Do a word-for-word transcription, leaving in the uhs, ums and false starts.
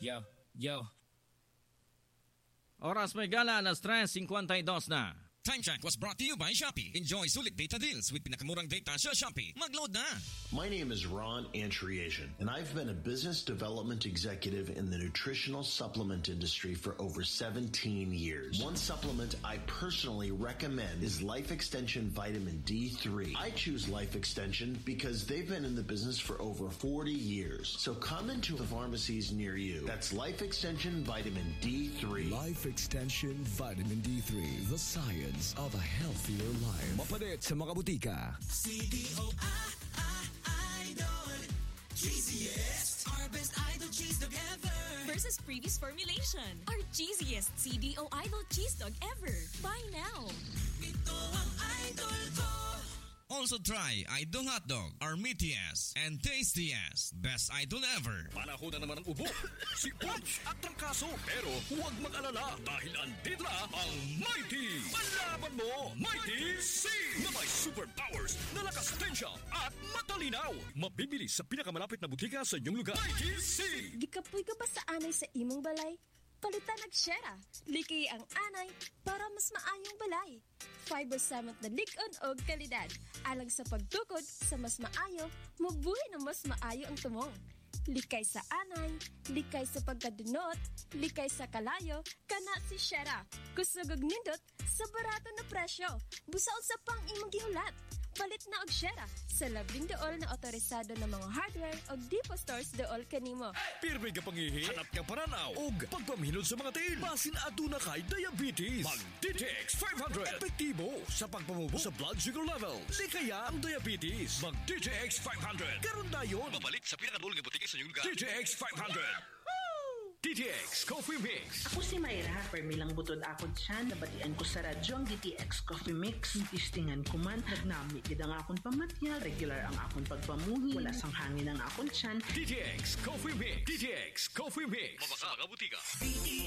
Yo, yo. Oras may gala, alas tres fifty-two na. Time Check was brought to you by Shopee. Enjoy sulit data deals with pinakamurang data sa Shopee. Mag-load na! My name is Ron Antriasian, and I've been a business development executive in the nutritional supplement industry for over seventeen years. One supplement I personally recommend is Life Extension Vitamin D three. I choose Life Extension because they've been in the business for over forty years. So come into the pharmacies near you. That's Life Extension Vitamin D three. Life Extension Vitamin D three. The science of a healthier life. Mapalit sa mga butika. C D O I Idol. Cheesiest. Our best idol cheese dog ever. Versus previous formulation. Our cheesiest C D O Idol cheese dog ever. Buy now. Ito ang idol ko. Also try Idol Hot Dog, our meatiest and tastiest. Best idol ever. Panahon na naman ang ubo, si Punch at Trangkaso. Pero huwag mag-alala dahil andito na ang Mighty. Palaban mo, Mighty C! Na may superpowers na lakas tensya at matalinaw. Mabibili sa pinakamalapit na butika sa inyong lugar. Mighty C! Gikapoy ka ba sa anay sa imong balay? Palitan nag-share. Liki ang anay para mas maayong balay. Fiber Summit na lig-on og kalidad. Alang sa pagtukod sa mas maayo, mabuhay na mas maayo ang tumong. Likay sa anay, likay sa pagkadunot, likay sa kalayo, kana si Shera. Kusugog nindot sa barato na presyo. Busaon sa pang imong gihulat. Palit na og Shera sa labing dool na otorisado ng mga hardware og depot stores dool kanimo. Pirmi ka pangihi, hanap ka paranaw og pagpamhinod sa mga tiil. Basin aduna kay diabetes. Mag D T X five hundred. Epektibo sa pagpamubo sa blood sugar level. Di kaya ang diabetes. Mag D T X five hundred. Karon dayon. Mabalik sa pinakadulong nga butika sa inyong lugar. D T X five hundred. D T X Coffee Mix. Ako si Mayra, permilang butod akod siya, nabatian ko sa radyo ang D T X Coffee Mix. Tistingan ko man, nagnami gid ang akon pamatyal, regular ang akon pagpamuhi, wala sang hangin ang akon tiyan. D T X Coffee Mix. D T X Coffee Mix. Mabasa ka butika.